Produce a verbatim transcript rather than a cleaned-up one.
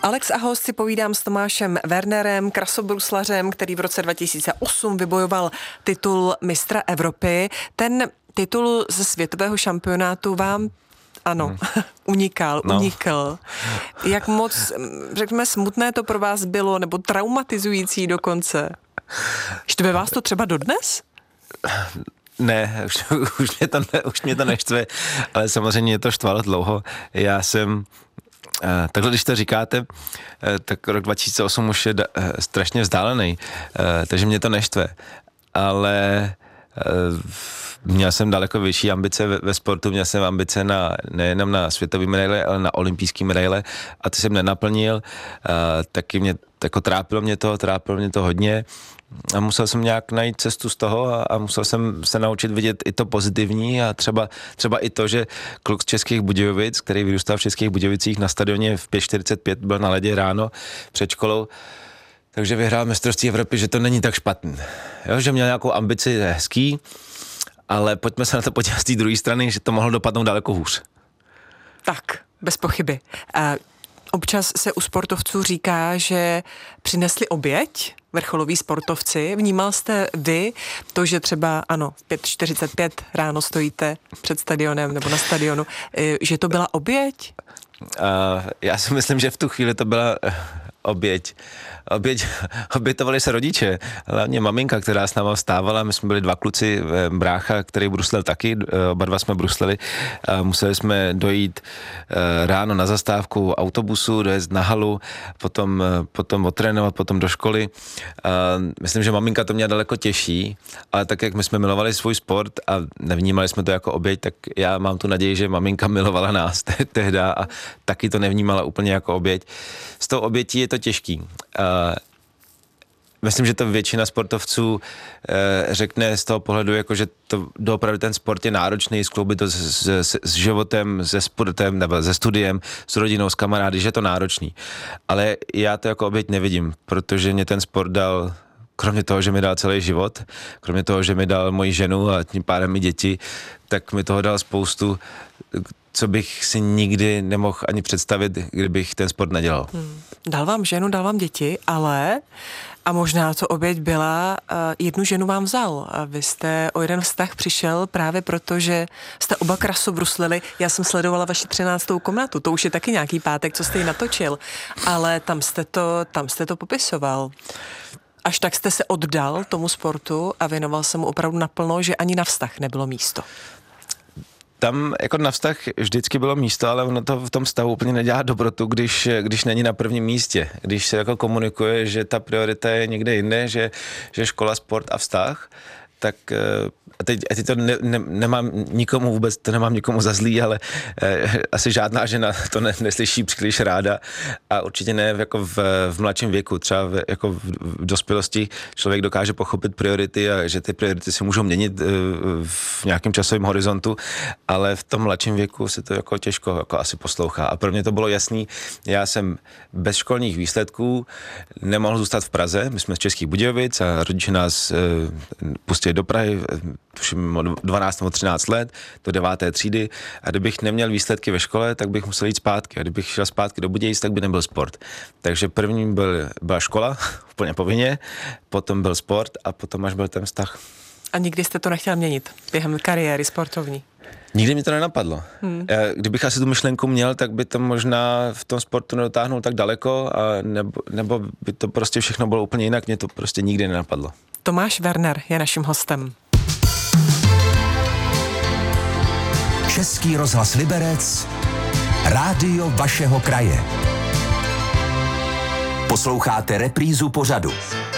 Alex a host si povídám s Tomášem Wernerem, krasobruslařem, který v roce dva tisíce osm vybojoval titul mistra Evropy. Ten titul ze světového šampionátu vám ano, hmm. unikal, no. unikl. Jak moc, řekněme, smutné to pro vás bylo, nebo traumatizující dokonce? Štve vás to třeba dodnes? Ne, už, už, mě to ne, už mě to neštve, ale samozřejmě mě to štvalo dlouho. Já jsem, takhle když to říkáte, tak rok dva tisíce osm už je strašně vzdálený, takže mě to neštve. Ale měl jsem daleko větší ambice ve, ve sportu, měl jsem ambice na, nejenom na světový medaile, ale na olympijský medaile a ty jsem nenaplnil. Taky mě, jako trápilo mě to, trápilo mě to hodně. A musel jsem nějak najít cestu z toho a, a musel jsem se naučit vidět i to pozitivní a třeba, třeba i to, že kluk z Českých Budějovic, který vyrůstal v Českých Budějovicích na stadioně v pět čtyřicet pět, byl na ledě ráno před školou, takže vyhrál mistrovství Evropy, že to není tak špatný. Jo, že měl nějakou ambici, je hezký, ale pojďme se na to podívat z té druhé strany, že to mohlo dopadnout daleko hůř. Tak, bez pochyby. Uh, občas se u sportovců říká, že přinesli oběť, vrcholoví sportovci. Vnímal jste vy to, že třeba, ano, v pět čtyřicet pět ráno stojíte před stadionem nebo na stadionu, že to byla oběť? Uh, já si myslím, že v tu chvíli to byla uh, oběť. Oběť, obětovali se rodiče, hlavně maminka, která s náma vstávala, my jsme byli dva kluci, brácha, který bruslel taky, oba dva jsme brusleli, museli jsme dojít ráno na zastávku autobusu, dojet na halu, potom, potom otrénovat, potom do školy. Myslím, že maminka to měla daleko těžší, ale tak, jak my jsme milovali svůj sport a nevnímali jsme to jako oběť, tak já mám tu naději, že maminka milovala nás tehda a taky to nevnímala úplně jako oběť. S tou obětí je to těžký. Uh, myslím, že to většina sportovců uh, řekne z toho pohledu, jako že to doopravdy ten sport je náročný, skloubit to s, s, s životem, se sportem nebo se studiem, s rodinou, s kamarády, že je to náročný. Ale já to jako oběť nevidím, protože mě ten sport dal, kromě toho, že mi dal celý život, kromě toho, že mi dal moji ženu a tím pádem i děti, tak mi toho dal spoustu, co bych si nikdy nemohl ani představit, kdybych ten sport nedělal. Hmm. Dal vám ženu, dal vám děti, ale a možná to oběť byla, jednu ženu vám vzal a vy jste o jeden vztah přišel právě proto, že jste oba krasobruslili. Já jsem sledovala vaši třináctou komnatu, to už je taky nějaký pátek, co jste ji natočil, ale tam jste to, tam jste to popisoval. Až tak jste se oddal tomu sportu a věnoval se mu opravdu naplno, že ani na vztah nebylo místo. Tam jako na vztah vždycky bylo místo, ale ono to v tom vztahu úplně nedělá dobrotu, když, když není na prvním místě. Když se jako komunikuje, že ta priorita je někde jinde, že, že škola, sport a vztah, tak a teď, a teď to ne, ne, nemám nikomu vůbec, to nemám nikomu za zlý, ale eh, asi žádná žena to ne, neslyší příliš ráda a určitě ne jako v, v mladším věku, třeba v, jako v, v dospělosti člověk dokáže pochopit priority a že ty priority se můžou měnit eh, v nějakém časovém horizontu, ale v tom mladším věku se to jako těžko jako asi poslouchá a pro mě to bylo jasný, já jsem bez školních výsledků nemohl zůstat v Praze, my jsme z Českých Budějovic a rodiče nás eh, pustili do Prahy, tuším dvanáct nebo třináct let, do deváté třídy a kdybych neměl výsledky ve škole, tak bych musel jít zpátky a kdybych šel zpátky do Budějic, tak by nebyl sport. Takže první byl, byla škola, úplně povinně, potom byl sport a potom až byl ten vztah. A nikdy jste to nechtěl měnit během kariéry sportovní? Nikdy mi to nenapadlo. Hmm. Kdybych asi tu myšlenku měl, tak by to možná v tom sportu nedotáhnul tak daleko a nebo, nebo by to prostě všechno bylo úplně jinak, mě to prostě nikdy nenapadlo. Tomáš Werner je naším hostem. Český rozhlas Liberec, rádio vašeho kraje. Posloucháte reprízu pořadu.